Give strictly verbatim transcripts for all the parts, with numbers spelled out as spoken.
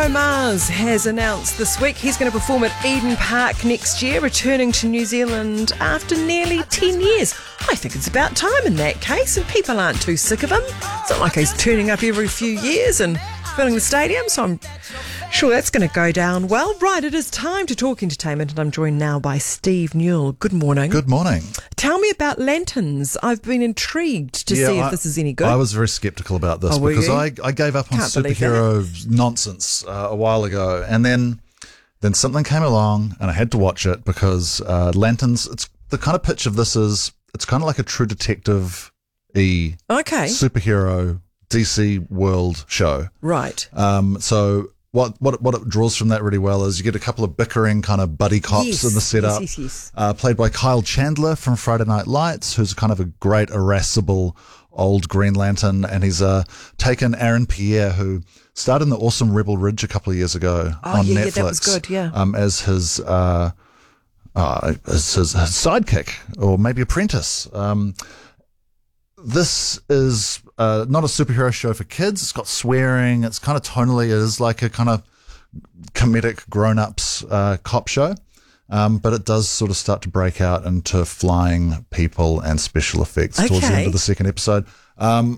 Bruno Mars has announced this week he's going to perform at Eden Park next year, returning to New Zealand after nearly ten years. I think it's about time in that case, and people aren't too sick of him. It's not like he's turning up every few years and filling the stadium, so I'm sure that's going to go down well. Right, it is time to talk entertainment, and I'm joined now by Steve Newell. Good morning. Good morning. Tell me about Lanterns. I've been intrigued to yeah, see if I, this is any good. I was very sceptical about this oh, because I, I gave up on Can't superhero nonsense uh, a while ago, and then then something came along and I had to watch it because uh, Lanterns, it's the kind of pitch of this is, it's kind of like a True Detective-y okay. superhero D C world show. Right. Um, so what, what what it draws from that really well is you get a couple of bickering kind of buddy cops yes, in the setup, yes, yes, yes. Uh, played by Kyle Chandler from Friday Night Lights, who's kind of a great irascible old Green Lantern, and he's uh, taken Aaron Pierre, who starred in The Awesome Rebel Ridge a couple of years ago oh, on yeah, Netflix. Yeah, that was good, yeah. Um, as his uh, uh, as his, his sidekick or maybe apprentice. Um, This is uh, not a superhero show for kids. It's got swearing. It's kind of tonally, it is like a kind of comedic grown-ups uh, cop show. Um, but it does sort of start to break out into flying people and special effects okay. towards the end of the second episode. Um,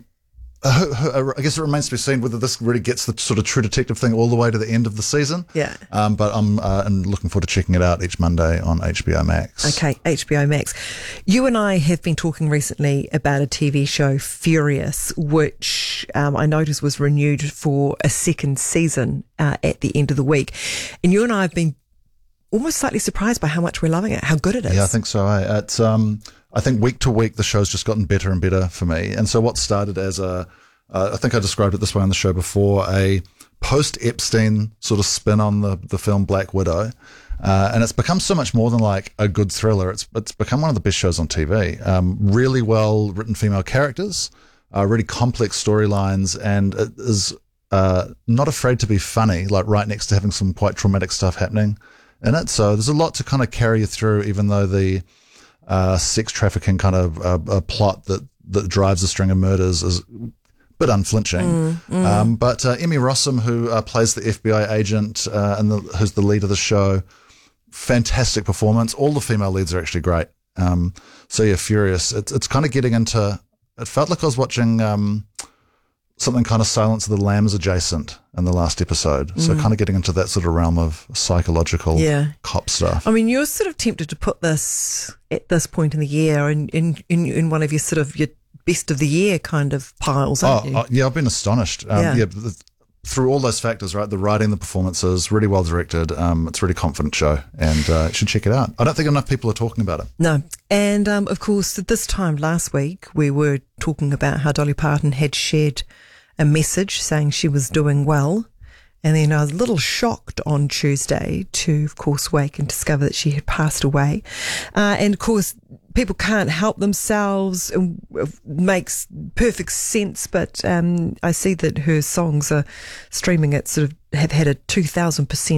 I guess it remains to be seen whether this really gets the sort of True Detective thing all the way to the end of the season. Yeah. Um, but I'm, uh, I'm looking forward to checking it out each Monday on H B O Max. Okay, H B O Max. You and I have been talking recently about a T V show, Furious, which um, I noticed was renewed for a second season uh, at the end of the week. And you and I have been almost slightly surprised by how much we're loving it, how good it is. Yeah, I think so. Eh? It's, um, I think week to week, the show's just gotten better and better for me. And so what started as a, uh, I think I described it this way on the show before, a post-Epstein sort of spin on the, the film Black Widow. Uh, and it's become so much more than like a good thriller. It's it's become one of the best shows on T V. Um, really well written female characters, uh, really complex storylines, and it is uh, not afraid to be funny, like right next to having some quite traumatic stuff happening in it. So there's a lot to kind of carry you through, even though the uh, sex trafficking kind of uh, a plot that, that drives a string of murders is a bit unflinching. Mm, mm. Um, but uh, Emmy Rossum, who uh, plays the F B I agent uh, and the, who's the lead of the show, fantastic performance. All the female leads are actually great. Um, so yeah, Furious. It's it's kind of getting into. It felt like I was watching um, something kind of Silence of the Lambs adjacent in the last episode. Mm. So kind of getting into that sort of realm of psychological yeah. cop stuff. I mean, you're sort of tempted to put this at this point in the year in in in, in one of your sort of your best of the year kind of piles, aren't oh, you? oh, yeah, I've been astonished. Um, yeah. yeah the, through all those factors, right? The writing, the performances, really well directed. Um, it's a really confident show, and uh, you should check it out. I don't think enough people are talking about it. No. And, um, of course, at this time last week, we were talking about how Dolly Parton had shared a message saying she was doing well. And then I was a little shocked on Tuesday to, of course, wake and discover that she had passed away. Uh, and, of course, people can't help themselves. It makes perfect sense. But um, I see that her songs are streaming at sort of have had a two thousand percent